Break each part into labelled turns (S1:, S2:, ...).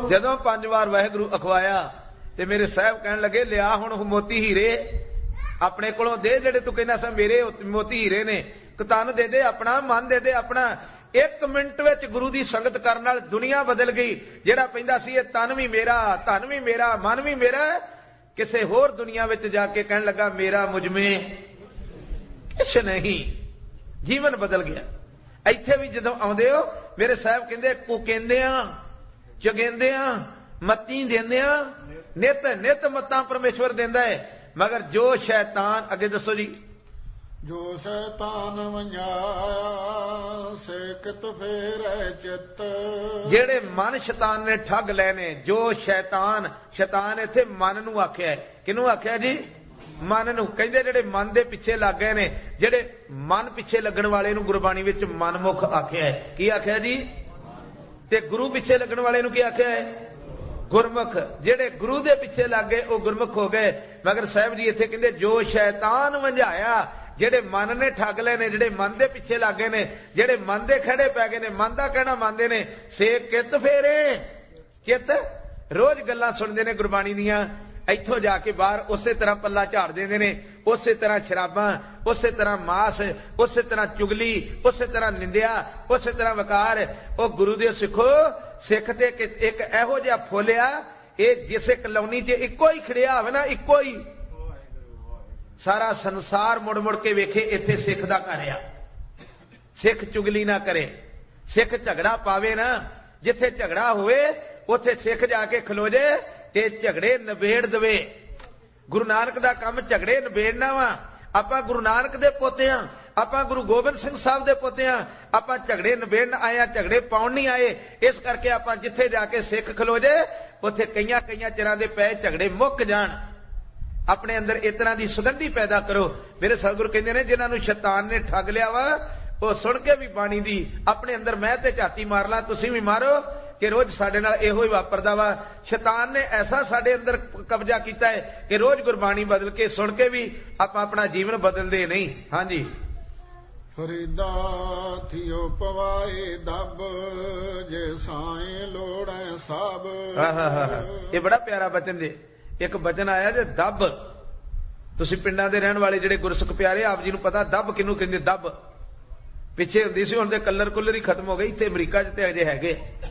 S1: जदों 5 वार वाहिगुरू अखवाया ते मेरे साहब कहन लगे लिया हुण मोती हीरे अपने कोलों दे, जेड़े तू कहना सा मेरे मोती हीरे ने, तन दे दे अपना, मन दे दे अपना। 1 मिनट विच गुरु दी संगत करन नाल दुनिया बदल गई। जेड़ा पैंदा सी तन भी मेरा, धन भी मेरा, मन भी मेरा, किसे होर दुनिया विच जाके कहन लगा मेरा मुझ में कुछ नहीं। जीवन बदल गया। इत्थे भी जदों आउंदे हो मेरे साहब कहंदे कुकेंदियां चगेंदियां मत्ती देंदियां नित नित मत्तां परमेश्वर देंदा है, मगर जो शैतान, अगे दसो जी,
S2: जो शैतान वंजाया सेकत फेरै चित,
S1: जेड़े मन शैतान ने ठग लेने, जो शैतान, शैतान इत्थे मन नूं आख्या है, किनूं आख्या जी? मन नूं। कहंदे जेड़े मन दे पिछे लग गए ने, जेड़े मन पिछे लगन वाले नूं गुरबाणी विच मनमुख आख्या है। की आख्या जी? ते गुरु पिछे लगन वाले नूं की आख्या है? गुरमुख। जेड़े गुरु दे पिछे लग गए वो गुरमुख हो गए। मगर साहब जी इत्थे कहंदे जो शैतान वंजाया, जेड़े मन ने ठग ले ने, जेड़े मन दे पिछे लग गए ने, जेड़े मन दे खड़े पै गए ने, मन दा कहना मंनदे ने, से कित फेरे चित, रोज गल्लां सुनदे ने गुरबाणी दियां, इत्थों जाके बाहर उसे तरह पल्ला झाड़ देंदे ने, उसे तरह शराबां, उसे तरह मास, उसे तरह चुगली, उसे तरह निंदिया, उसे तरह वकार। ओ गुरु दे सिखो, सिख ते एक इहो जिहा फुलिया, ये जिसे कलौनी च इक्को ही खड़िया होवे ना, इक्को ही, सारा संसार मुड़ मुड़ के वेखे इत्थे सिख दा घर आ। सिख चुगली ना करे, सिख झगड़ा पावे ना, जिथे झगड़ा होवे उथे सिख जाके खलो जे ते झगड़े नबेड़ दवे। गुरु नानक दा काम झगड़े नबेड़ना वा। आपां गुरु नानक दे पोते हां, आपां गुरु गोबिंद सिंह साहब दे पोते हां, आपां झगड़े नबेड़न आए हां, झगड़े पाउण नहीं आए। इस करके आपां जिथे जाके सिख खलो जे उथे कईयां कईयां चिरां दे पए झगड़े मुक जाण। अपने अंदर इस तरह की सुगंधी पैदा करो। मेरे सतगुरु कहंदे ने जिन्हां नूं शैतान ने ठग लिया वा, वो सुन के भी बाणी दी अपने अंदर मैं ते झाती मार ला, तुसीं भी मारो कि रोज साडे नाल इहो ही वापरदा वा। शैतान ने ऐसा साडे अंदर कब्जा कीता है कि रोज गुरबाणी बदल के सुन के भी आपां अपना जीवन बदलदे नहीं। हाँ जी।
S2: फरीदा थियो पवाए दब जे साईं लोड़ै सब।
S1: ये बड़ा प्यारा बचन जे। एक बचन आया जे दब। तुसीं पिंडां दे रहण वाले जिहड़े गुरसिख प्यारे, आप जी नूं पता दब किनूं कहंदे? दब पिछे हुंदी सी, हुण ते कलर कुलर ही खत्म हो गई। इत्थे अमरीका च ते अजे हैगे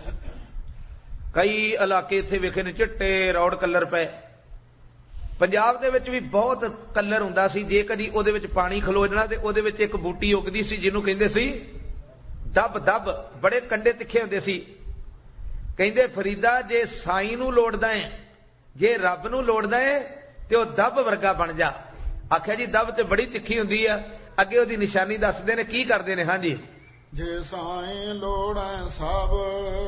S1: कई इलाके, इत्थे वेखे ने चिट्टे रौड़ कलर पए। पंजाब दे विच भी बहुत कलर हुंदा सी। जे कदी ओहदे विच पानी खलो जाना ते ओहदे विच एक बूटी उगदी सी जिहनूं कहंदे सी दब। दब बड़े कंडे तिखे हुंदे सी। कहंदे फरीदा जे साईं नूं लोड़दा है, जे रब नूं लोड़दा है ते ओह दब वर्गा बन जा। आख्या जी दब ते बड़ी तिखी हुंदी आ। अगे ओहदी निशानी दसदे ने, की करदे ने? हाँ जी।
S2: जे साईं लोड़ै सब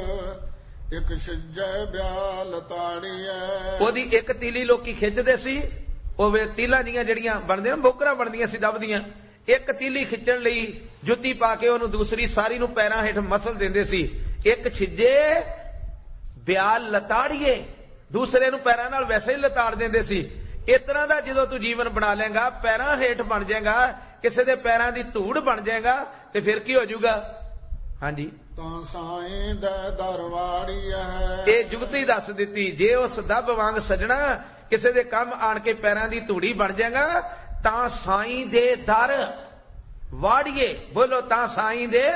S2: एक छज्जे ब्याल ताड़ीए।
S1: ओहदी एक तीली लोकी खिंचदे सी। ओह तीलां जिहियां ਜਿਹੜੀਆਂ ਬਣਦੇ ਨੇ ਬੋਕਰਾਂ ਬਣਦੀਆਂ ਸੀ ਦਬ ਦੀਆਂ। ਇੱਕ तीली खिंचण ਲਈ ਜੁੱਤੀ ਪਾ ਕੇ ਉਹਨੂੰ ਦੂਸਰੀ ਸਾਰੀ ਨੂੰ ਪੈਰਾਂ ਹੇਠ ਮਸਲ ਦਿੰਦੇ ਸੀ। ਇੱਕ ਛਿੱਜੇ ਬਿਆਲ ਲਤਾੜੀਏ, दूसरे ਨੂੰ ਪੈਰਾਂ ਨਾਲ ਵੈਸੇ ਹੀ ਲਤਾੜ ਦਿੰਦੇ ਸੀ। ਇਸ ਤਰ੍ਹਾਂ ਦਾ ਜਦੋਂ ਤੂੰ ਜੀਵਨ ਬਣਾ ਲੇਗਾ, ਪੈਰਾਂ ਹੇਠ ਬਣ ਜਾਏਗਾ, ਕਿਸੇ ਦੇ ਪੈਰਾਂ ਦੀ ਧੂੜ ਬਣ ਜਾਏਗਾ, ਤੇ ਫਿਰ ਕੀ ਹੋ ਜਾਊਗਾ? ਹਾਂਜੀ।
S2: ਤਾਂ ਸਾਈਂ ਦੇ ਦਰਵਾੜੀ ਹੈ।
S1: ਇਹ ਜੁਗਤੀ ਦੱਸ ਦਿੱਤੀ। ਜੇ ਉਸ ਦੱਬ ਵਾਂਗ ਸਜਣਾ ਕਿਸੇ ਦੇ ਕੰਮ ਆਣ ਕੇ ਪੈਰਾਂ ਦੀ ਧੂੜੀ ਬਣ ਜਾਏਗਾ, ਤਾਂ ਸਾਈਂ ਦੇ ਦਰ ਵਾੜੀਏ। ਬੋਲੋ, ਤਾਂ ਸਾਈਂ ਦੇ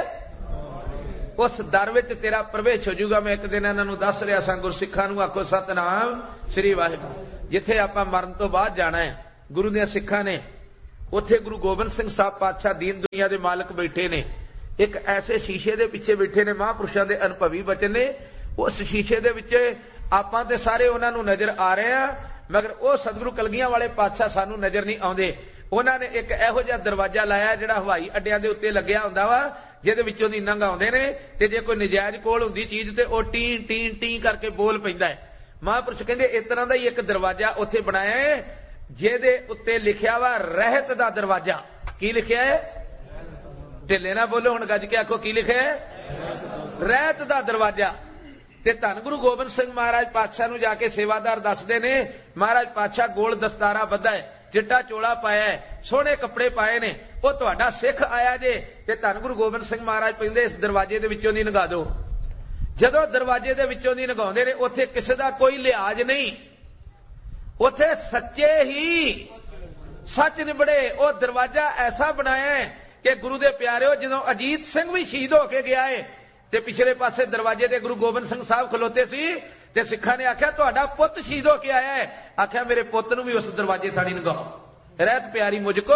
S1: उस दर विच तेरा प्रवेश हो जाऊगा। मैं एक दिन इन्हां नूं दस रहा सां, गुरसिखां नूं आखो सतनाम श्री वाहिगुरू। जिथे आपां मरण तो बाद जाना है, गुरु दे सिखां ने, उत्थे गुरु गोबिंद सिंह साहब पातशाह दीन दुनिया दे मालक बैठे ने। एक ऐसे शीशे दे पिछे बैठे ने, महापुरुषां दे अनुभवी बचन ने। उस शीशे दे विच आपां ते सारे उन्हां नूं नजर आ रहे हैं, मगर वो सतगुरु कलगियां वाले पातशाह सानूं नजर नहीं आउंदे। उन्हां ने एक इहो जिहा दरवाजा लाया जिहड़ा हवाई अड्डियां दे उत्ते लगਿਆ हुंदा वा, ਜਿਹਦੇ ਵਿੱਚੋਂ ਦੀ ਨੰਗ ਆਉਂਦੇ ਨੇ, ਤੇ ਜੇ ਕੋਈ ਨਜਾਇਜ਼ ਕੋਲ ਹੁੰਦੀ ਚੀਜ਼ ਤੇ ਉਹ ਟੀ ਟੀ ਟੀ ਕਰਕੇ ਬੋਲ ਪੈਂਦਾ ਹੈ। ਮਹਾਂਪੁਰਸ਼ ਕਹਿੰਦੇ ਇਸ ਤਰ੍ਹਾਂ ਦਾ ਹੀ ਇੱਕ ਦਰਵਾਜ਼ਾ ਉੱਥੇ ਬਣਾਇਆ ਹੈ, ਜਿਹਦੇ ਉੱਤੇ ਲਿਖਿਆ ਵਾ ਰਹਿਤ ਦਾ ਦਰਵਾਜ਼ਾ। ਕੀ ਲਿਖਿਆ ਹੈ? ਢਿੱਲੇ ਨਾ ਬੋਲੋ, ਹੁਣ ਗੱਜ ਕੇ ਆਖੋ ਕੀ ਲਿਖਿਆ ਹੈ? ਰਹਿਤ ਦਾ ਦਰਵਾਜ਼ਾ। ਤੇ ਧੰਨ ਗੁਰੂ ਗੋਬਿੰਦ ਸਿੰਘ ਮਹਾਰਾਜ ਪਾਤਸ਼ਾਹ ਨੂੰ ਜਾ ਕੇ ਸੇਵਾਦਾਰ ਦੱਸਦੇ ਨੇ, ਮਹਾਰਾਜ ਪਾਤਸ਼ਾਹ ਗੋਲ ਦਸਤਾਰਾ ਬੱਧਾ ਹੈ, चिट्टा चोला पाया है, सोहने कपड़े पाए ने, वो तुहाडा सिख आया जे, ते धन गुरु गोबिंद सिंह महाराज कहंदे इस दरवाजे दे विचों दी लंघा दो। ਜਦੋਂ ਦਰਵਾਜ਼ੇ ਦੇ ਵਿੱਚੋਂ ਦੀ ਲੰਘਾਉਂਦੇ ਨੇ ਉੱਥੇ ਕਿਸੇ ਦਾ ਕੋਈ ਲਿਹਾਜ਼ ਨਹੀਂ, ਉੱਥੇ ਸੱਚੇ ਹੀ ਸੱਚ ਨਿਬੜੇ। ਉਹ ਦਰਵਾਜ਼ਾ ਐਸਾ ਬਣਾਇਆ ਹੈ ਕਿ ਗੁਰੂ ਦੇ ਪਿਆਰਿਓ, ਜਦੋਂ ਅਜੀਤ ਸਿੰਘ ਵੀ ਸ਼ਹੀਦ ਹੋ ਕੇ ਗਿਆ ਹੈ ਤੇ ਪਿਛਲੇ ਪਾਸੇ ਦਰਵਾਜ਼ੇ ਤੇ ਗੁਰੂ ਗੋਬਿੰਦ ਸਿੰਘ ਸਾਹਿਬ ਖਲੋਤੇ ਸੀ ਤੇ ਸਿੱਖਾਂ ਨੇ ਆਖਿਆ ਤੁਹਾਡਾ ਪੁੱਤ ਸ਼ਹੀਦ ਹੋ ਕੇ ਆਇਆ ਹੈ। ਆਖਿਆ ਮੇਰੇ ਪੁੱਤ ਨੂੰ ਵੀ ਉਸ ਦਰਵਾਜ਼ੇ ਥਾਣੀ ਲੰਘਾਓ, ਰਹਿਤ ਪਿਆਰੀ ਮੁਝ ਕੋ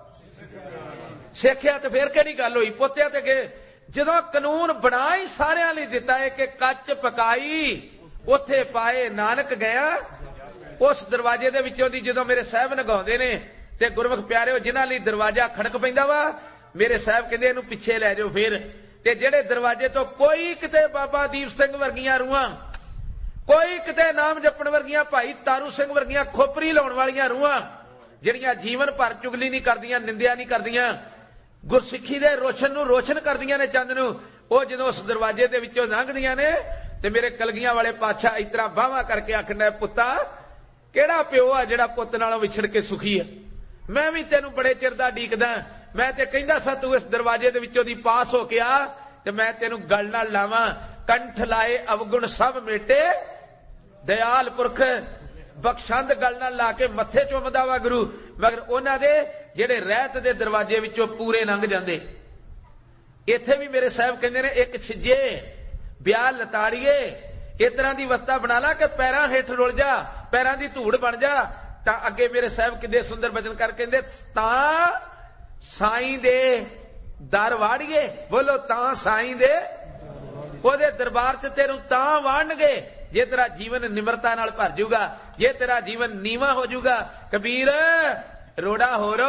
S1: ਸਿੱਖਿਆ। ਤੇ ਫੇਰ ਕਿਹੜੀ ਗੱਲ ਹੋਈ, ਪੋਤਿਆਂ ਤੇ ਗਏ। ਜਦੋਂ ਕਾਨੂੰਨ ਬਣਾ ਹੀ ਸਾਰਿਆਂ ਲਈ ਦਿੱਤਾ ਹੈ ਕਿ ਕੱਚ ਪਕਾਈ ਉੱਥੇ ਪਾਏ ਨਾਨਕ ਗਿਆ, ਉਸ ਦਰਵਾਜ਼ੇ ਦੇ ਵਿੱਚੋਂ ਦੀ ਜਦੋਂ ਮੇਰੇ ਸਾਹਿਬ ਲੰਘਾਉਂਦੇ ਨੇ ਤੇ ਗੁਰਮੁਖ ਪਿਆਰਿਓ, ਜਿਨ੍ਹਾਂ ਲਈ ਦਰਵਾਜ਼ਾ ਖੜਕ ਪੈਂਦਾ ਵਾ, ਮੇਰੇ ਸਾਹਿਬ ਕਹਿੰਦੇ ਇਹਨੂੰ ਪਿੱਛੇ ਲੈ ਜਾਓ। ਫਿਰ ਤੇ ਜਿਹੜੇ ਦਰਵਾਜ਼ੇ ਤੋਂ ਕੋਈ ਕਿਤੇ ਬਾਬਾ ਦੀਪ ਸਿੰਘ ਵਰਗੀਆਂ ਰੂਹਾਂ, ਕੋਈ ਕਿਤੇ ਨਾਮ ਜਪਣ ਵਰਗੀਆਂ, ਭਾਈ ਤਾਰੂ ਸਿੰਘ ਵਰਗੀਆਂ ਖੋਪਰੀ ਲਾਉਣ ਵਾਲੀਆਂ ਰੂਹਾਂ, ਜਿਹੜੀਆਂ ਜੀਵਨ ਭਰ ਚੁਗਲੀ ਨਹੀਂ ਕਰਦੀਆਂ, ਨਿੰਦਿਆ ਨਹੀਂ ਕਰਦੀਆਂ, ਗੁਰਸਿੱਖੀ ਦੇ ਰੋਸ਼ਨ ਨੂੰ ਰੋਸ਼ਨ ਕਰਦੀਆਂ ਨੇ, ਚੰਦ ਨੂੰ, ਉਹ ਜਦੋਂ ਉਸ ਦਰਵਾਜ਼ੇ ਦੇ ਵਿੱਚੋਂ ਲੰਘਦੀਆਂ ਨੇ ਤੇ ਮੇਰੇ ਕਲਗੀਆਂ ਵਾਲੇ ਪਾਤਸ਼ਾਹ ਇਸ ਤਰ੍ਹਾਂ ਬਾਹਾਂ ਕਰਕੇ ਆਖਣਾ, ਪੁੱਤਾ ਕਿਹੜਾ ਪਿਓ ਆ ਜਿਹੜਾ ਪੁੱਤ ਨਾਲੋਂ ਵਿਛੜ ਕੇ ਸੁਖੀ ਆ? ਮੈਂ ਵੀ ਤੈਨੂੰ ਬੜੇ ਚਿਰ ਦਾ ਡੀਕਦਾ, ਮੈਂ ਤੇ ਕਹਿੰਦਾ ਸਾਂ ਤੂੰ ਇਸ ਦਰਵਾਜ਼ੇ ਦੇ ਵਿੱਚੋਂ ਦੀ ਪਾਸ ਹੋ ਕੇ ਆ ਤੇ ਮੈਂ ਤੈਨੂੰ ਗਲ ਨਾਲ ਲਾਵਾਂ। ਕੰਠ ਲਾਏ ਅਵਗੁਣ ਸਭ ਮੇਟੇ, ਦਇਆਲ ਪੁਰਖ ਬਖਸ਼ੰਦ ਗਲ ਨਾਲ ਲਾ ਕੇ ਮੱਥੇ ਚੁੰਮਦਾ ਵਾ ਗੁਰੂ। ਮਗਰ ਉਹਨਾਂ ਦੇ ਜਿਹੜੇ ਰਹਿਤ ਦੇ ਦਰਵਾਜ਼ੇ ਵਿੱਚੋਂ ਪੂਰੇ ਲੰਘ ਜਾਂਦੇ। ਇੱਥੇ ਵੀ ਮੇਰੇ ਸਾਹਿਬ ਕਹਿੰਦੇ ਨੇ, ਇੱਕ ਛਿੱਜੇ ਵਿਆਹ ਲਤਾੜੀਏ, ਇਸ ਤਰ੍ਹਾਂ ਦੀ ਅਵਸਥਾ ਬਣਾ ਲਾ ਕਿ ਪੈਰਾਂ ਹੇਠ ਰੁਲ ਜਾ, ਪੈਰਾਂ ਦੀ ਧੂੜ ਬਣ ਜਾ। ਤਾਂ ਅੱਗੇ ਮੇਰੇ ਸਾਹਿਬ ਕਿੰਨੇ ਸੁੰਦਰ ਬਚਨ ਕਰ ਕਹਿੰਦੇ, ਤਾਂ ਸਾਈਂ ਦੇ ਦਰ ਵਾੜੀਏ, ਬੋਲੋ ਤਾਂ ਸਾਈਂ ਦੇ, ਉਹਦੇ ਦਰਬਾਰ 'ਚ ਤੈਨੂੰ ਤਾਂ ਵਾੜਨਗੇ ਜੇ ਤੇਰਾ ਜੀਵਨ ਨਿਮਰਤਾ ਨਾਲ ਭਰ ਜਾਊਗਾ, ਜੇ ਤੇਰਾ ਜੀਵਨ ਨੀਵਾਂ ਹੋ ਜਾਊਗਾ। ਕਬੀਰ ਰੋੜਾ ਹੋਰੋ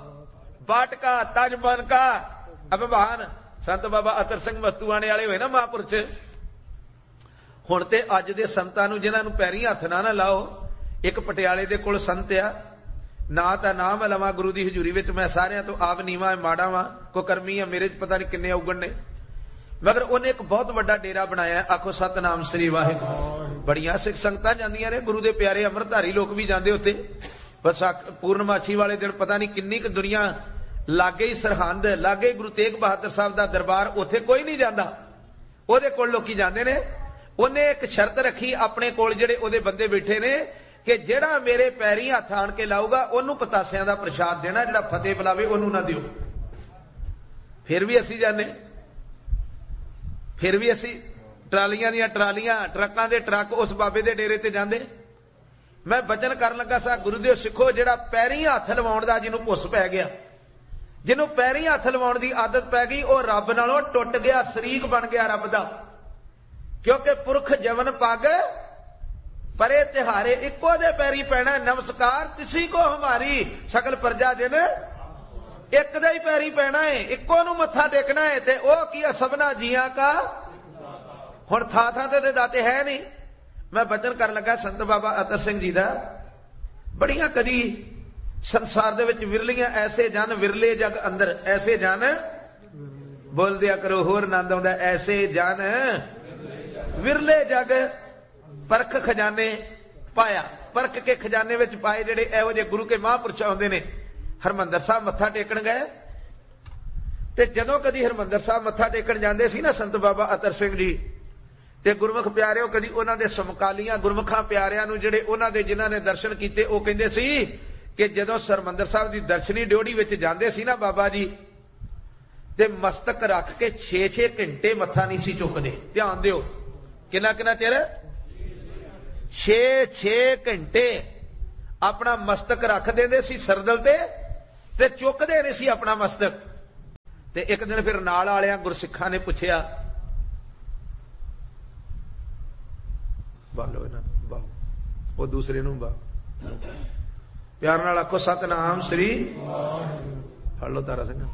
S1: ਬਾਟਕਾ ਤਜ ਬਨ ਕਾ ਅਭਿਮਾਨ। ਸੰਤ ਬਾਬਾ ਅਤਰ ਸਿੰਘ ਮਸਤੂਆਣੇ ਵਾਲੇ ਹੋਏ ਨਾ ਮਹਾਂਪੁਰਸ਼, ਹੁਣ ਤੇ ਅੱਜ ਦੇ ਸੰਤਾਂ ਨੂੰ ਜਿਨ੍ਹਾਂ ਨੂੰ ਪੈਰੀਂ ਹੱਥ ਨਾ ਲਾਓ। ਇੱਕ ਪਟਿਆਲੇ ਦੇ ਕੋਲ ਸੰਤ ਆ, ਨਾ ਤਾਂ ਨਾਮ ਲਵਾਂ ਗੁਰੂ ਦੀ ਹਜ਼ੂਰੀ ਵਿੱਚ, ਮੈਂ ਸਾਰਿਆਂ ਤੋਂ ਆਪ ਨੀਵਾਂ ਮਾੜਾ ਵਾਂ, ਕੋ ਕਰਮੀ ਆ ਮੇਰੇ 'ਚ ਪਤਾ ਨਹੀਂ ਕਿੰਨੇ ਔਗਣ ਨੇ, ਮਗਰ ਉਹਨੇ ਇੱਕ ਬਹੁਤ ਵੱਡਾ ਡੇਰਾ ਬਣਾਇਆ। ਆਖੋ ਸਤਨਾਮ ਸ੍ਰੀ ਵਾਹਿਗੁਰੂ। ਬੜੀਆਂ ਸਿੱਖ ਸੰਗਤਾਂ ਜਾਂਦੀਆਂ ਨੇ, ਗੁਰੂ ਦੇ ਪਿਆਰੇ ਅੰਮ੍ਰਿਤਧਾਰੀ ਲੋਕ ਵੀ ਜਾਂਦੇ ਉੱਥੇ। ਬਸ ਪੂਰਨਮਾਸ਼ੀ ਵਾਲੇ ਦਿਨ ਪਤਾ ਨਹੀਂ ਕਿੰਨੀ ਕੁ ਦੁਨੀਆ, ਲਾਗੇ ਹੀ ਸਰਹੰਦ, ਲਾਗੇ ਹੀ ਗੁਰੂ ਤੇਗ ਬਹਾਦਰ ਸਾਹਿਬ ਦਾ ਦਰਬਾਰ, ਉੱਥੇ ਕੋਈ ਨਹੀਂ ਜਾਂਦਾ, ਉਹਦੇ ਕੋਲ ਲੋਕੀ ਜਾਂਦੇ ਨੇ। ਉਹਨੇ ਇੱਕ ਸ਼ਰਤ ਰੱਖੀ ਆਪਣੇ ਕੋਲ ਜਿਹੜੇ ਉਹਦੇ ਬੰਦੇ ਬੈਠੇ ਨੇ ਕਿ ਜਿਹੜਾ ਮੇਰੇ ਪੈਰੀਂ ਹੱਥ ਆਣ ਕੇ ਲਾਊਗਾ ਉਹਨੂੰ ਪਤਾਸਿਆਂ ਦਾ ਪ੍ਰਸ਼ਾਦ ਦੇਣਾ, ਜਿਹੜਾ ਫਤਿਹ ਬੁਲਾਵੇ ਉਹਨੂੰ ਨਾ ਦਿਓ। ਫਿਰ ਵੀ ਅਸੀਂ ਜਾਂਦੇ, ਫਿਰ ਵੀ ਅਸੀਂ ਟਰਾਲੀਆਂ ਦੀਆਂ ਟਰਾਲੀਆਂ, ਟਰੱਕਾਂ ਦੇ ਟਰੱਕ ਉਸ ਬਾਬੇ ਦੇ ਡੇਰੇ ਤੇ ਜਾਂਦੇ। ਮੈਂ ਬਚਨ ਕਰਨ ਲੱਗਾ ਸਾਂ, ਗੁਰੂਦੇਵ ਸਿੱਖੋ, ਜਿਹੜਾ ਪੈਰੀਂ ਹੱਥ ਲਵਾਉਣ ਦਾ ਜਿਹਨੂੰ ਭੁੱਸ ਪੈ ਗਿਆ, ਜਿਹਨੂੰ ਪੈਰੀਂ ਹੱਥ ਲਵਾਉਣ ਦੀ ਆਦਤ ਪੈ ਗਈ, ਉਹ ਰੱਬ ਨਾਲੋਂ ਟੁੱਟ ਗਿਆ, ਸ਼ਰੀਕ ਬਣ ਗਿਆ ਰੱਬ ਦਾ। ਕਿਉਂਕਿ ਪੁਰਖ ਜਵਨ ਪੱਗ ਪਰੇ ਤਿਹਾਰੇ, ਇੱਕੋ ਦੇ ਪੈਰੀ ਪੈਣਾ। ਨਮਸਕਾਰ ਤਿਸੀ ਕੋ ਹਮਾਰੀ ਸਕਲ ਪ੍ਰਜਾ ਜਿਨ, ਇੱਕ ਦੇ ਹੀ ਪੈਰੀ ਪੈਣਾ ਹੈ, ਇੱਕੋ ਨੂੰ ਮੱਥਾ ਟੇਕਣਾ ਹੈ। ਤੇ ਉਹ ਕੀ ਹੈ, ਸਭਨਾ ਜੀਆਂ ਕਾ। ਹੁਣ ਥਾਂ ਤੇ ਦਾਤੇ ਹੈ ਨਹੀਂ। ਮੈਂ ਬਚਨ ਕਰਨ ਲੱਗਾ ਸੰਤ ਬਾਬਾ ਅਤਰ ਸਿੰਘ ਜੀ ਦਾ, ਬੜੀਆਂ ਕਦੀ ਸੰਸਾਰ ਦੇ ਵਿੱਚ ਵਿਰਲੀਆਂ ਐਸੇ ਜਨ, ਵਿਰਲੇ ਜਗ ਅੰਦਰ ਐਸੇ ਜਨ, ਬੋਲ ਦਿਆ ਕਰੋ ਹੋਰ ਆਨੰਦ ਆਉਂਦਾ, ਐਸੇ ਜਨ ਵਿਰਲੇ ਜਗ ਪਰਖ ਖਜ਼ਾਨੇ ਪਾਇਆ, ਪਰਖ ਕੇ ਖਜ਼ਾਨੇ ਵਿੱਚ ਪਾਏ ਜਿਹੜੇ ਇਹੋ ਜਿਹੇ ਗੁਰੂ ਕੇ ਮਹਾਂਪੁਰਸ਼ ਆਉਂਦੇ ਨੇ। ਹਰਮੰਦਰ ਸਾਹਿਬ ਮੱਥਾ ਟੇਕਣ ਗਏ ਤੇ ਜਦੋਂ ਕਦੀ ਹਰਮੰਦਰ ਸਾਹਿਬ ਮੱਥਾ ਟੇਕਣ ਜਾਂਦੇ ਸੀ ਨਾ ਸੰਤ ਬਾਬਾ ਅਤਰ ਸਿੰਘ ਜੀ, ਤੇ ਗੁਰਮੁਖ ਪਿਆਰਿਓ, ਕਦੀ ਉਹਨਾਂ ਦੇ ਸਮਕਾਲੀਆਂ ਗੁਰਮੁਖਾਂ ਪਿਆਰਿਆਂ ਨੂੰ ਜਿਹੜੇ ਉਹਨਾਂ ਦੇ ਜਿਨ੍ਹਾਂ ਨੇ ਦਰਸ਼ਨ ਕੀਤੇ, ਉਹ ਕਹਿੰਦੇ ਸੀ ਕਿ ਜਦੋਂ ਹਰਮੰਦਰ ਸਾਹਿਬ ਦੀ ਦਰਸ਼ਨੀ ਡਿਓੜੀ ਵਿੱਚ ਜਾਂਦੇ ਸੀ ਨਾ ਬਾਬਾ ਜੀ, ਤੇ ਮਸਤਕ ਰੱਖ ਕੇ 6-6 ਘੰਟੇ ਮੱਥਾ ਨਹੀਂ ਸੀ ਚੁੱਕਦੇ। ਧਿਆਨ ਦਿਓ, ਕਿੰਨਾ ਚਿਰ, 6-6 ਘੰਟੇ ਆਪਣਾ ਮਸਤਕ ਰੱਖ ਦਿੰਦੇ ਸੀ ਸਰਦਲ ਤੇ ਚੁੱਕਦੇ ਨਹੀਂ ਸੀ ਆਪਣਾ ਮਸਤਕ। ਤੇ ਇੱਕ ਦਿਨ ਫਿਰ ਨਾਲ ਵਾਲਿਆਂ ਗੁਰਸਿੱਖਾਂ ਨੇ ਪੁੱਛਿਆ, ਬਾਲੋ ਇਹਨਾਂ ਨੂੰ, ਉਹ ਦੂਸਰੇ ਨੂੰ ਪਿਆਰ ਨਾਲ ਆਖੋ ਸਤਨਾਮ ਸ੍ਰੀ। ਫੜ ਲਓ ਤਾਰਾ ਸਿੰਘ,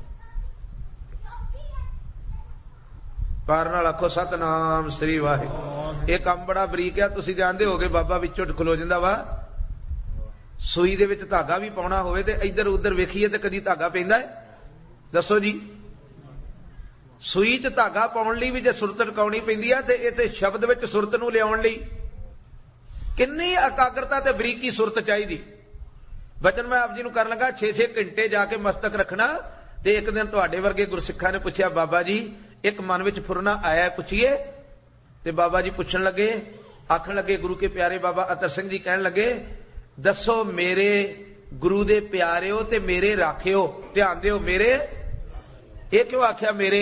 S1: ਪਿਆਰ ਨਾਲ ਆਖੋ ਸਤਨਾਮ ਸ੍ਰੀ ਵਾਹਿਗੁਰੂ। ਇਹ ਕੰਮ ਬੜਾ ਬਰੀਕ ਆ, ਤੁਸੀਂ ਜਾਣਦੇ ਹੋਗੇ। ਬਾਬਾ ਵਿੱਚੋਂ ਖਲੋ ਜਾਂਦਾ ਵਾ, ਸੂਈ ਦੇ ਵਿੱਚ ਧਾਗਾ ਵੀ ਪਾਉਣਾ ਹੋਵੇ ਤੇ ਇੱਧਰ ਉੱਧਰ ਵੇਖੀਏ ਤੇ ਕਦੀ ਧਾਗਾ ਪੈਂਦਾ ਹੈ? ਦੱਸੋ ਜੀ। ਸੂਈ 'ਚ ਧਾਗਾ ਪਾਉਣ ਲਈ ਵੀ ਜੇ ਸੁਰਤ ਟਿਕਾਉਣੀ ਪੈਂਦੀ ਆ, ਤੇ ਇਹ ਤੇ ਸ਼ਬਦ ਵਿੱਚ ਸੁਰਤ ਨੂੰ ਲਿਆਉਣ ਲਈ ਕਿੰਨੀ ਇਕਾਗਰਤਾ ਤੇ ਬਰੀਕੀ ਸੁਰਤ ਚਾਹੀਦੀ। ਬਚਨ ਮੈਂ ਆਪ ਜੀ ਨੂੰ ਕਰਨ ਲੱਗਾ, 6-6 ਘੰਟੇ ਜਾ ਕੇ ਮਸਤਕ ਰੱਖਣਾ। ਤੇ ਇੱਕ ਦਿਨ ਤੁਹਾਡੇ ਵਰਗੇ ਗੁਰਸਿੱਖਾਂ ਨੇ ਪੁੱਛਿਆ, ਬਾਬਾ ਜੀ ਇੱਕ ਮਨ ਵਿੱਚ ਫੁਰਨਾ ਆਇਆ, ਪੁੱਛੀਏ? ਤੇ ਬਾਬਾ ਜੀ ਪੁੱਛਣ ਲੱਗੇ, ਆਖਣ ਲੱਗੇ, ਗੁਰੂ ਕੇ ਪਿਆਰੇ ਬਾਬਾ ਅਤਰ ਸਿੰਘ ਜੀ ਕਹਿਣ ਲੱਗੇ, ਦੱਸੋ ਮੇਰੇ ਗੁਰੂ ਦੇ ਪਿਆਰਿਓ ਤੇ ਮੇਰੇ ਰਾਖਿਓ, ਧਿਆਨ ਦਿਓ, ਮੇਰੇ, ਇਹ ਕਿਉਂ ਆਖਿਆ ਮੇਰੇ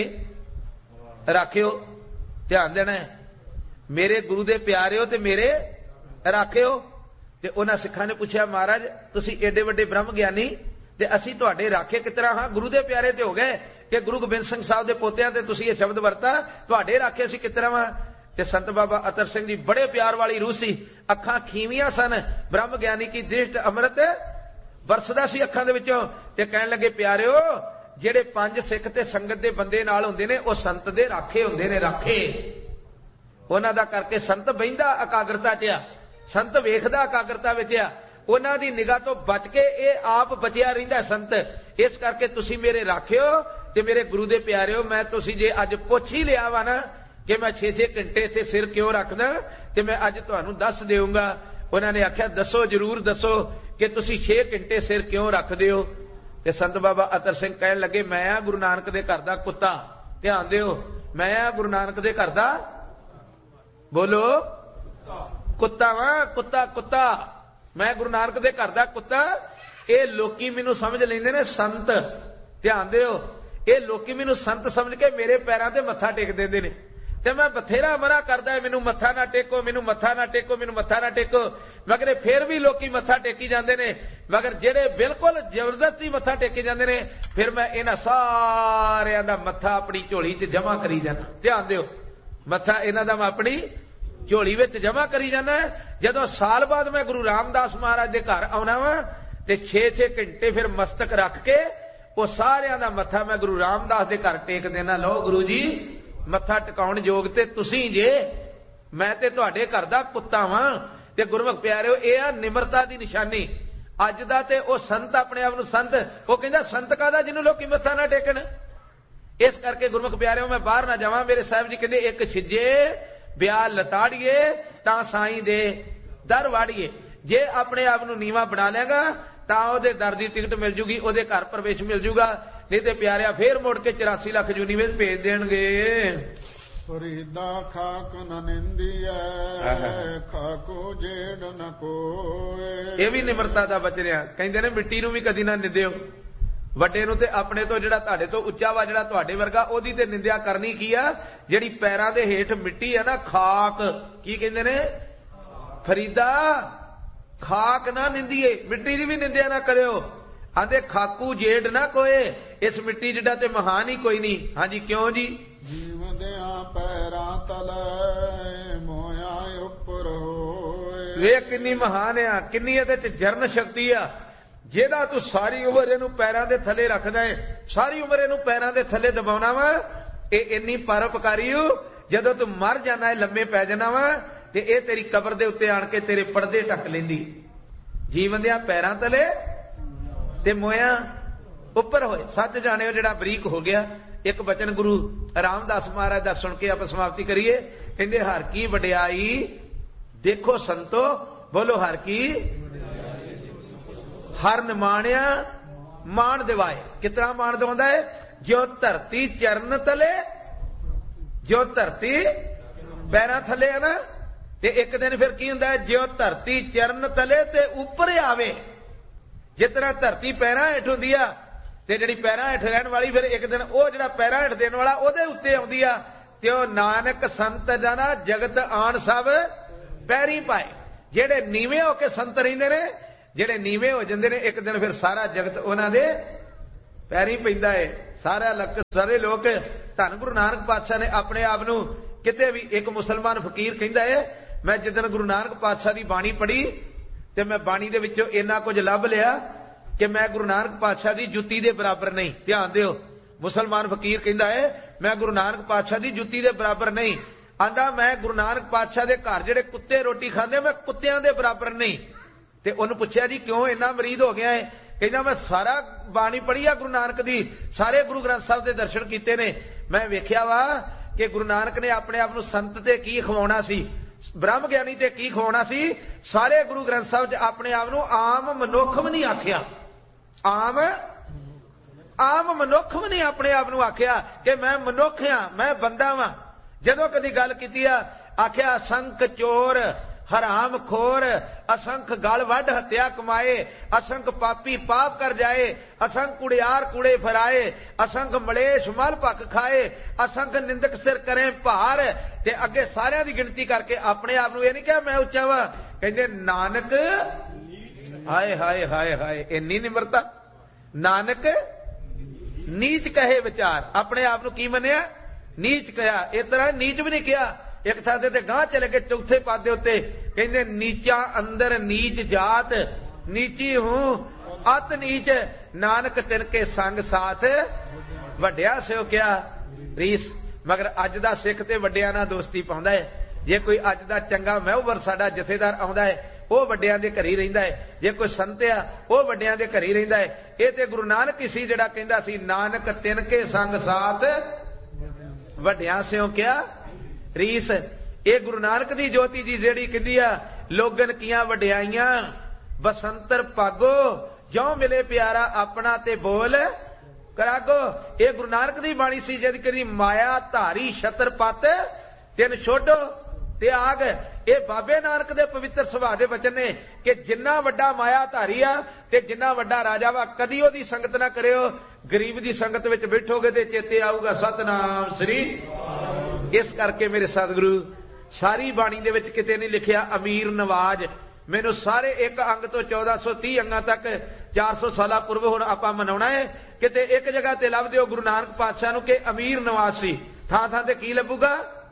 S1: ਰਾਖਿਓ, ਧਿਆਨ ਦੇਣਾ ਹੈ, ਮੇਰੇ ਗੁਰੂ ਦੇ ਪਿਆਰਿਓ ਤੇ ਮੇਰੇ ਰਾਖਿਓ। ਤੇ ਉਹਨਾਂ ਸਿੱਖਾਂ ਨੇ ਪੁੱਛਿਆ, ਮਹਾਰਾਜ ਤੁਸੀਂ ਏਡੇ ਵੱਡੇ ਬ੍ਰਹਮ ਗਿਆਨੀ ਤੇ ਅਸੀਂ ਤੁਹਾਡੇ ਰਾਖੇ ਕਿਸ ਤਰ੍ਹਾਂ ਹਾਂ? ਗੁਰੂ ਦੇ ਪਿਆਰੇ ਤੇ ਹੋ ਗਏ ਕਿ ਗੁਰੂ ਗੋਬਿੰਦ ਸਿੰਘ ਸਾਹਿਬ ਦੇ ਪੋਤਿਆਂ ਤੇ ਤੁਸੀਂ ਇਹ ਸ਼ਬਦ ਵਰਤਾ, ਤੁਹਾਡੇ ਰਾਖੇ ਅਸੀਂ ਕਿਸ ਤਰ੍ਹਾਂ ਹਾਂ? ਤੇ ਸੰਤ ਬਾਬਾ ਅਤਰ ਸਿੰਘ ਜੀ ਬੜੇ ਪਿਆਰ ਵਾਲੀ ਰੂਹ ਸੀ, ਅੱਖਾਂ ਖੀਵੀਆਂ ਸਨ, ਬ੍ਰਹਮ ਗਿਆਨੀ ਕੀ ਦ੍ਰਿਸ਼ਟ ਅੰਮ੍ਰਿਤ ਵਰਸਦਾ ਸੀ ਅੱਖਾਂ ਦੇ ਵਿੱਚੋਂ। ਤੇ ਕਹਿਣ ਲੱਗੇ, ਪਿਆਰਿਓ ਜਿਹੜੇ 5 ਸਿੱਖ ਤੇ ਸੰਗਤ ਦੇ ਬੰਦੇ ਨਾਲ ਹੁੰਦੇ ਨੇ ਉਹ ਸੰਤ ਦੇ ਰਾਖੇ ਹੁੰਦੇ ਨੇ, ਰਾਖੇ। ਉਹਨਾਂ ਦਾ ਕਰਕੇ ਸੰਤ ਬਹਿੰਦਾ ਇਕਾਗਰਤਾ 'ਚ ਆ, ਸੰਤ ਵੇਖਦਾ ਇਕਾਗਰਤਾ ਵਿੱਚ ਆ, ਉਹਨਾਂ ਦੀ ਨਿਗਾਹ ਤੋਂ ਬਚ ਕੇ ਇਹ ਆਪ ਬਚਿਆ ਰਹਿੰਦਾ ਸੰਤ। ਇਸ ਕਰਕੇ ਤੁਸੀਂ ਮੇਰੇ ਰਾਖਿਓ ਤੇ ਮੇਰੇ ਗੁਰੂ ਦੇ ਪਿਆਰਿਓ, ਮੈਂ ਤੁਸੀਂ ਜੇ ਅੱਜ ਪੁੱਛ ਹੀ ਲਿਆ ਵਾ ਨਾ ਕਿ ਮੈਂ 6-6 ਘੰਟੇ ਇੱਥੇ ਸਿਰ ਕਿਉਂ ਰੱਖਦਾ, ਤੇ ਮੈਂ ਅੱਜ ਤੁਹਾਨੂੰ ਦੱਸ ਦੇਵਾਂਗਾ। ਉਹਨਾਂ ਨੇ ਆਖਿਆ, ਦੱਸੋ, ਜਰੂਰ ਦੱਸੋ ਕਿ ਤੁਸੀਂ 6 ਘੰਟੇ ਸਿਰ ਕਿਉਂ ਰੱਖਦੇ ਹੋ? ਤੇ ਸੰਤ ਬਾਬਾ ਅਤਰ ਸਿੰਘ ਕਹਿਣ ਲੱਗੇ, ਮੈਂ ਆ ਗੁਰੂ ਨਾਨਕ ਦੇ ਘਰ ਦਾ ਕੁੱਤਾ। ਧਿਆਨ ਦਿਓ, ਮੈਂ ਆ ਗੁਰੂ ਨਾਨਕ ਦੇ ਘਰ ਦਾ, ਬੋਲੋ, ਕੁੱਤਾ ਵਾਂ, ਕੁੱਤਾ, ਕੁੱਤਾ, ਮੈਂ ਗੁਰੂ ਨਾਨਕ ਦੇ ਘਰ ਦਾ ਕੁੱਤਾ। ਇਹ ਲੋਕੀ ਮੈਨੂੰ ਸਮਝ ਲੈਂਦੇ ਨੇ ਸੰਤ, ਧਿਆਨ ਦਿਓ, ਇਹ ਲੋਕੀ ਮੈਨੂੰ ਸੰਤ ਸਮਝ ਕੇ ਮੇਰੇ ਪੈਰਾਂ ਤੇ ਮੱਥਾ ਟੇਕ ਦਿੰਦੇ ਨੇ, ਤੇ ਮੈਂ ਬਥੇਰਾ ਮਨਾ ਕਰਦਾ, ਮੈਨੂੰ ਮੱਥਾ ਨਾ ਟੇਕੋ, ਮੈਨੂੰ ਮੱਥਾ ਨਾ ਟੇਕੋ, ਮੈਨੂੰ ਮੱਥਾ ਨਾ ਟੇਕੋ, ਮਗਰ ਫਿਰ ਵੀ ਲੋਕੀ ਮੱਥਾ ਟੇਕੀ ਜਾਂਦੇ ਨੇ। ਮਗਰ ਜਿਹੜੇ ਬਿਲਕੁਲ ਜ਼ਬਰਦਸਤੀ ਮੱਥਾ ਟੇਕੇ ਜਾਂਦੇ ਨੇ, ਫਿਰ ਮੈਂ ਇਹਨਾਂ ਸਾਰਿਆਂ ਦਾ ਮੱਥਾ ਆਪਣੀ ਝੋਲੀ 'ਚ ਜਮਾ ਕਰੀ ਜਾਣਾ। ਧਿਆਨ ਦਿਓ, ਮੱਥਾ ਇਹਨਾਂ ਦਾ ਮੈਂ ਆਪਣੀ ਝੋਲੀ ਵਿੱਚ ਜਮਾ ਕਰੀ ਜਾਣਾ। ਜਦੋਂ ਸਾਲ ਬਾਅਦ ਮੈਂ ਗੁਰੂ ਰਾਮਦਾਸ ਮਹਾਰਾਜ ਦੇ ਘਰ ਆਉਣਾ ਵਾ ਤੇ 6-6 ਘੰਟੇ ਫਿਰ ਮਸਤਕ ਰੱਖ ਕੇ ਉਹ ਸਾਰਿਆਂ ਦਾ ਮੱਥਾ ਮੈਂ ਗੁਰੂ ਰਾਮਦਾਸ ਦੇ ਘਰ ਟੇਕ ਦੇਣਾ। ਲਓ ਗੁਰੂ ਜੀ, ਮੱਥਾ ਟਿਕਾਉਣ ਯੋਗ ਤੇ ਤੁਸੀਂ ਜੇ, ਮੈਂ ਤੇ ਤੁਹਾਡੇ ਘਰ ਦਾ ਕੁੱਤਾ ਵਾਂ। ਤੇ ਗੁਰਮੁਖ ਪਿਆਰਿਓ, ਇਹ ਆ ਨਿਮਰਤਾ ਦੀ ਨਿਸ਼ਾਨੀ। ਅੱਜ ਦਾ ਤੇ ਉਹ ਸੰਤ ਆਪਣੇ ਆਪ ਨੂੰ ਸੰਤ, ਉਹ ਕਹਿੰਦਾ ਸੰਤ ਕਾਹਦਾ ਜਿਹਨੂੰ ਲੋਕੀ ਮੱਥਾ ਨਾ ਟੇਕਣ। ਇਸ ਕਰਕੇ ਗੁਰਮੁਖ ਪਿਆਰਿਓ, ਮੈਂ ਬਾਹਰ ਨਾ ਜਾਵਾਂ। ਮੇਰੇ ਸਾਹਿਬ ਜੀ ਕਹਿੰਦੇ, ਇੱਕ ਛਿੱਜੇ ਬਿਆਲ ਲਤਾੜੀਏ ਤਾਂ ਸਾਈਂ ਦੇ ਦਰ ਵਾੜੀਏ। ਜੇ ਆਪਣੇ ਆਪ ਨੂੰ ਨੀਵਾ ਬਣਾ ਲੇਗਾ ਤਾਂ ਉਹਦੇ ਦਰ ਦੀ ਟਿਕਟ ਮਿਲ ਜੂਗੀ, ਉਹਦੇ ਘਰ ਪ੍ਰਵੇਸ਼ ਮਿਲ ਜੂਗਾ। ਨਹੀਂ ਤੇ ਪਿਆਰਿਆ ਫੇਰ ਮੁੜ ਕੇ 84 ਲੱਖ ਜੂਨੀ ਵਿੱਚ ਭੇਜ ਦੇਣਗੇ।
S2: ਫਰੀਦਾ ਖਾਕ ਨ ਨਿੰਦੀਐ, ਖਾਕੋ ਜੇੜ ਨ ਕੋਏ।
S1: ਇਹ ਵੀ ਨਿਮਰਤਾ ਦਾ ਬਚਰਿਆ। ਕਹਿੰਦੇ ਨੇ ਮਿੱਟੀ ਨੂੰ ਵੀ ਕਦੀ ਨਾ ਨਿੰਦਿਓ। ਵੱਡੇ ਨੂੰ ਤੇ ਆਪਣੇ ਤੋਂ ਜਿਹੜਾ ਤੁਹਾਡੇ ਤੋਂ ਉੱਚਾ ਵਾ, ਜਿਹੜਾ ਤੁਹਾਡੇ ਵਰਗਾ, ਉਹਦੀ ਤੇ ਨਿੰਦਿਆ ਕਰਨੀ ਕੀ ਆ? ਜਿਹੜੀ ਪੈਰਾਂ ਦੇ ਹੇਠ ਮਿੱਟੀ ਆ ਨਾ, ਖਾਕ, ਕੀ ਕਹਿੰਦੇ ਨੇ? ਫਰੀਦਾ ਖਾਕ ਨਾ ਨਿੰਦੀਏ, ਮਿੱਟੀ ਦੀ ਵੀ ਨਿੰਦਿਆ ਨਾ ਕਰਿਓ। ਆਂਦੇ ਖਾਕੂ ਜੇੜ ਨਾ ਕੋਏ, ਇਸ ਮਿੱਟੀ ਜਿਹੜਾ ਤੇ ਮਹਾਨ ਹੀ ਕੋਈ ਨਹੀਂ। ਹਾਂਜੀ, ਕਿਉਂ ਜੀ?
S2: ਜੀਵਦਿਆਂ ਪੈਰਾਂ ਤਲੇ ਮੋਇਆ ਉੱਪਰ ਹੋਏ।
S1: ਵੇਖ ਕਿੰਨੀ ਮਹਾਨ ਆ, ਕਿੰਨੀ ਇਹਦੇ ਚ ਜਰਨ ਸ਼ਕਤੀ ਆ। ਜਿਹੜਾ ਤੂੰ ਸਾਰੀ ਉਮਰ ਇਹਨੂੰ ਪੈਰਾਂ ਦੇ ਥੱਲੇ ਰੱਖਦਾ ਹੈ, ਸਾਰੀ ਉਮਰ ਇਹਨੂੰ ਪੈਰਾਂ ਦੇ ਥੱਲੇ ਦਬਾਉਣਾ ਵਾ, ਇਹ ਇੰਨੀ ਪਰਉਪਕਾਰੀ ਹੋ। ਜਦੋਂ ਤੂੰ ਮਰ ਜਾਣਾ ਹੈ, ਲੰਮੇ ਪੈ ਜਾਣਾ ਵਾ, ਤੇ ਇਹ ਤੇਰੀ ਕਬਰ ਦੇ ਉੱਤੇ ਆਣ ਕੇ ਤੇਰੇ ਪਰਦੇ ਢੱਕ ਲੈਂਦੀ। ਜੀਵਨ ਦੇ ਪੈਰਾਂ ਤਲੇ ਤੇ ਮੋਇਆ ਉੱਪਰ ਹੋਏ। ਸੱਚ ਜਾਣਿਓ ਜਿਹੜਾ ਬਰੀਕ ਹੋ ਗਿਆ। ਇੱਕ ਬਚਨ ਗੁਰੂ ਰਾਮਦਾਸ ਮਹਾਰਾਜ ਦਾ ਸੁਣ ਕੇ ਆਪਾਂ ਸਮਾਪਤੀ ਕਰੀਏ। ਕਹਿੰਦੇ, ਹਰ ਕੀ ਵਡਿਆਈ ਦੇਖੋ ਸੰਤੋ, ਬੋਲੋ ਹਰ ਕੀ ਹਰ ਨਿਮਾਣਿਆ ਮਾਣ ਦਿਵਾਏ। ਕਿਤਨਾ ਮਾਣ ਦਿਵਾਉਂਦਾ ਹੈ? ਜਿਉ ਧਰਤੀ ਚਰਨ ਤਲੇ, ਜਿਉ ਧਰਤੀ ਪੈਰਾਂ ਥੱਲੇ ਹੈ ਨਾ, ਤੇ ਇੱਕ ਦਿਨ ਫਿਰ ਕੀ ਹੁੰਦਾ ਹੈ? ਜਿਉ ਧਰਤੀ ਚਰਨ ਤਲੇ ਤੇ ਉੱਪਰ ਆਵੇ। ਜਿਸ ਤਰ੍ਹਾਂ ਧਰਤੀ ਪੈਰਾਂ ਹੇਠ ਹੁੰਦੀ ਆ, ਤੇ ਜਿਹੜੀ ਪੈਰਾਂ ਹੇਠ ਰਹਿਣ ਵਾਲੀ, ਫਿਰ ਇੱਕ ਦਿਨ ਉਹ ਜਿਹੜਾ ਪੈਰਾਂ ਹੇਠ ਦੇਣ ਵਾਲਾ ਉਹਦੇ ਉੱਤੇ ਆਉਂਦੀ ਆ। ਤੇ ਉਹ ਨਾਨਕ ਸੰਤ ਜਨਾ ਜਗਤ ਆਣ ਸਭ ਪੈਰੀ ਪਾਏ। ਜਿਹੜੇ ਨੀਵੇਂ ਹੋ ਕੇ ਸੰਤ ਰਹਿੰਦੇ ਨੇ, ਜਿਹੜੇ ਨੀਵੇਂ ਹੋ ਜਾਂਦੇ ਨੇ, ਇੱਕ ਦਿਨ ਫਿਰ ਸਾਰਾ ਜਗਤ ਉਹਨਾਂ ਦੇ ਪੈਰੀ ਪੈਂਦਾ ਏ। ਸਾਰਾ ਲੱਕ, ਸਾਰੇ ਲੋਕ। ਧੰਨ ਗੁਰੂ ਨਾਨਕ ਪਾਤਸ਼ਾਹ ਨੇ ਆਪਣੇ ਆਪ ਨੂੰ ਕਿਤੇ ਵੀ, ਇੱਕ ਮੁਸਲਮਾਨ ਫਕੀਰ ਕਹਿੰਦਾ ਏ, ਮੈਂ ਜਿੱਦਣ ਗੁਰੂ ਨਾਨਕ ਪਾਤਸ਼ਾਹ ਦੀ ਬਾਣੀ ਪੜ੍ਹੀ ਤੇ ਮੈਂ ਬਾਣੀ ਦੇ ਵਿੱਚੋਂ ਇੰਨਾ ਕੁਝ ਲੱਭ ਲਿਆ ਕਿ ਮੈਂ ਗੁਰੂ ਨਾਨਕ ਪਾਤਸ਼ਾਹ ਦੀ ਜੁੱਤੀ ਦੇ ਬਰਾਬਰ ਨਹੀਂ। ਧਿਆਨ ਦਿਓ, ਮੁਸਲਮਾਨ ਫਕੀਰ ਕਹਿੰਦਾ ਏ, ਮੈਂ ਗੁਰੂ ਨਾਨਕ ਪਾਤਸ਼ਾਹ ਦੀ ਜੁੱਤੀ ਦੇ ਬਰਾਬਰ ਨਹੀਂ। ਆਂਦਾ, ਮੈਂ ਗੁਰੂ ਨਾਨਕ ਪਾਤਸ਼ਾਹ ਦੇ ਘਰ ਜਿਹੜੇ ਕੁੱਤੇ ਰੋਟੀ ਖਾਂਦੇ, ਮੈਂ ਕੁੱਤਿਆਂ ਦੇ ਬਰਾਬਰ ਨਹੀਂ। ਤੇ ਉਹਨੂੰ ਪੁੱਛਿਆ, ਜੀ ਕਿਉਂ ਇੰਨਾ ਮਰੀਦ ਹੋ ਗਿਆ ਹੈ? ਕਹਿੰਦਾ, ਮੈਂ ਸਾਰਾ ਬਾਣੀ ਪੜ੍ਹੀ ਆ ਗੁਰੂ ਨਾਨਕ ਦੀ, ਸਾਰੇ ਗੁਰੂ ਗ੍ਰੰਥ ਸਾਹਿਬ ਦੇ ਦਰਸ਼ਨ ਕੀਤੇ ਨੇ। ਮੈਂ ਵੇਖਿਆ ਵਾ ਕਿ ਗੁਰੂ ਨਾਨਕ ਨੇ ਆਪਣੇ ਆਪ ਨੂੰ ਸੰਤ ਤੇ ਕੀ ਖਵਾਉਣਾ ਸੀ, ਬ੍ਰਹਮ ਗਿਆਨੀ ਤੇ ਕੀ ਖਵਾਉਣਾ ਸੀ। ਸਾਰੇ ਗੁਰੂ ਗ੍ਰੰਥ ਸਾਹਿਬ 'ਚ ਆਪਣੇ ਆਪ ਨੂੰ ਆਮ ਮਨੁੱਖ ਵੀ ਨਹੀਂ ਆਖਿਆ। ਆਮ ਮਨੁੱਖ ਵੀ ਨਹੀਂ ਆਪਣੇ ਆਪ ਨੂੰ ਆਖਿਆ ਕਿ ਮੈਂ ਮਨੁੱਖ ਹਾਂ, ਮੈਂ ਬੰਦਾ ਵਾਂ। ਜਦੋਂ ਕਦੀ ਗੱਲ ਕੀਤੀ ਆ, आख्या असंख चोर हराम खोर, असंख गल वड हत्या कमाए, असंख पापी पाप कर जाए, असंख कुड़ियार कूड़े फराए, असंख मलेश मल पक खाए, असंख निंदक सिर करें भार। ते अगे सारियां दी गिनती करके अपने आप नूं इह नहीं कहा मैं उच्चा वा, कहंदे नानक हाय हाय हाय हाय इन्नी निमरता। नानक नीच कहे विचार, अपने आप नूं की मन्निया नीच कहा। इस तरह नीच भी नहीं कहा। एक थां ते गांह चले गए चौथे पादे उत्ते कहंदे नीचा अंदर नीच जात, नीची हूं अत नीच, नानक तिनके संग साथ वड्डिया स्यो क्या रीस। मगर अज दा सिख ते वड्डियां नाल दोस्ती पाउंदा है। जे कोई अज दा चंगा महवर साडा जथेदार आउंदा है ਉਹ ਵੱਡਿਆਂ ਦੇ ਘਰ ਹੀ ਰਹਿੰਦਾ ਹੈ। ਜੇ ਕੋਈ ਸੰਤ ਆ ਉਹ ਵੱਡਿਆਂ ਦੇ ਘਰ ਹੀ ਰਹਿੰਦਾ ਹੈ। ਇਹ ਤੇ ਗੁਰੂ ਨਾਨਕ ਹੀ ਸੀ ਜਿਹੜਾ ਕਹਿੰਦਾ ਸੀ ਨਾਨਕ ਤਿਨ ਕੇ ਸੰਗ ਸਾਥ ਵੱਡਿਆਂ ਸਿਓ ਕਿਆ ਰੀਸ। ਇਹ ਗੁਰੂ ਨਾਨਕ ਦੀ ਜੋਤੀ ਜੀ ਜਿਹੜੀ ਕਹਿੰਦੀ ਆ ਲੋਗਨ ਕੀਆਂ ਵਡਿਆਈਆਂ ਬਸੰਤਰ ਭਾਗੋ, ਜਿਉ ਮਿਲੇ ਪਿਆਰਾ ਆਪਣਾ ਤੇ ਬੋਲ ਕਰਾਗੋ। ਇਹ ਗੁਰੂ ਨਾਨਕ ਦੀ ਬਾਣੀ ਸੀ ਜਿਹਦੀ ਕਹਿੰਦੀ ਮਾਇਆ ਧਾਰੀ ਛਤਰ ਪੱਤ ਤਿੰਨ ਛੋਡੋ त्याग। ये बाबे नानक दे पवित्र सुभाव दे वचन ने कि जिन्ना वड्डा माया धारी आ ते जिन्ना वड्डा राजा वा कदी ओदी संगत ना करियो। गरीब दी संगत विच बैठोगे ते चेते आऊगा सतनाम श्री। इस करके मेरे सतगुरु सारी बाणी दे विच किते नहीं लिखिया अमीर नवाज। मैनू सारे एक अंग तो 1430 अंगां तक 400 साल पूर्व हुण आपां मनाउणा है। किते एक जगह ते लभ दिओ गुरु नानक पातशाह नूं कि अमीर नवाज सी, थां थां ते की लभूगा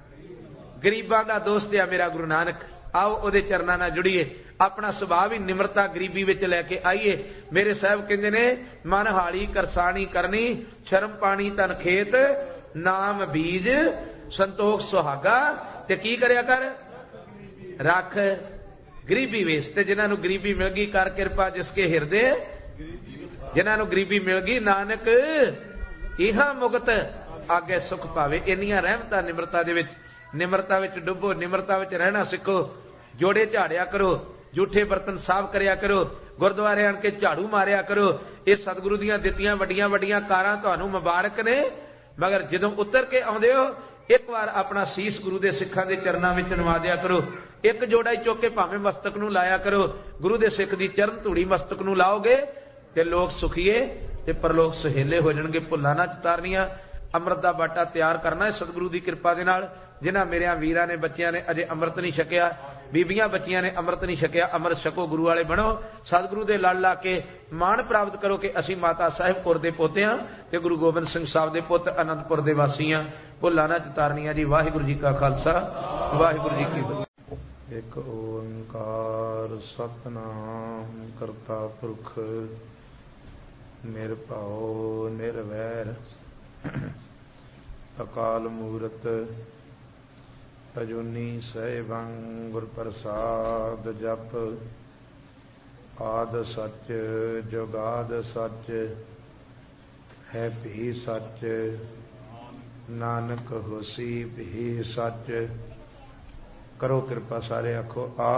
S1: गरीबां दा दोस्त आ मेरा गुरु नानक। आओ ओदे चरनां नाल जुड़ीए, अपना सुभाव ही निमरता गरीबी विच लैके आईए। मेरे साहब कहंदे ने मन हाली करसानी करनी, शर्म पानी तन खेत, नाम बीज संतोख सुहागा। ते की करया कर रख गरीबी वेस। ते जिन्हां नूं गरीबी मिल गई कर किरपा जिसके हिरदे, जिन्हां नूं गरीबी मिल गई नानक इहा मुक्त आगे सुख पावे। इन्नियां रहमतां निमरता दे विच, निमरता विच डुबो, निमरता विच रहना सिखो। जोड़े झाड़िया करो, झूठे बर्तन साफ करया करो, गुरुद्वारे आण के झाड़ू मारिया करो। ये सतगुरु दीयां दित्तियां वड्डियां वड्डियां कारां तुहानूं मुबारक ने। मगर जदों उतर के आउंदे हो एक बार अपना सीस गुरु दे सिखां दे चरनां विच नवा दिया करो। एक जोड़ा ही चुक के भावें मस्तक नूं लाया करो। गुरु दे सिख दी चरण धूड़ी मस्तक नूं लाओगे ते लोक सुखीए ते परलोक सुहेले हो जाणगे। भुल्लां ना चितारनियां। अमृत दा बाटा तैयार करना है सतगुरु दी कृपा दे नाल। जिन्हां मेरे वीरां ने बच्चियां ने अजे अमृत नहीं छकिया, बीबियां बच्चियां ने अमृत नहीं छकिया, अमृत छको, गुरु वाले बनो, सतगुरु दे लड़ ला के मान प्राप्त करो कि असीं माता साहिब कौर दे पोते हां ते गुरु गोबिंद सिंह साहब दे पुੱਤ आनंदपुर दे वासी हां। भुल्लां ना चितारनियां जी। वाहिगुरू जी का खालसा, वाहिगुरू जी की फतेह।
S2: एक ओंकार सतनाम करता पुरख निरभਉ निरवैर अकाल मूरत अजूनी सहबं गुर प्रसाद जप। आद सच जुगाद सच है भी सच, नानक होसी भी सच। करो कृपा सारे आखो आ